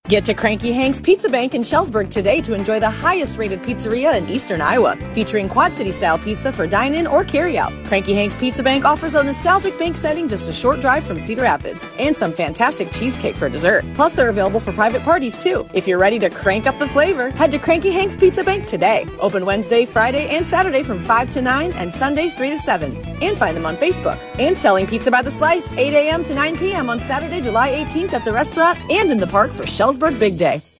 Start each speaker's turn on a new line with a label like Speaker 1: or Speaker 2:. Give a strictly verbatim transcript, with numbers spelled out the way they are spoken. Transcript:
Speaker 1: Get to Cranky Hank's Pizza Bank in Shellsburg today to enjoy the highest-rated pizzeria in eastern Iowa, featuring Quad City-style pizza for dine-in or carry-out. Cranky Hank's Pizza Bank offers a nostalgic bank setting just a short drive from Cedar Rapids, and some fantastic cheesecake for dessert. Plus, they're available for private parties, too. If you're ready to crank up the flavor, head to Cranky Hank's Pizza Bank today. Open Wednesday, Friday, and Saturday from five to nine, and Sundays three to seven. And find them on Facebook. And selling pizza by the slice, eight a.m. to nine p.m. on Saturday, July eighteenth at the restaurant and in the park for Shellsburg Big Day.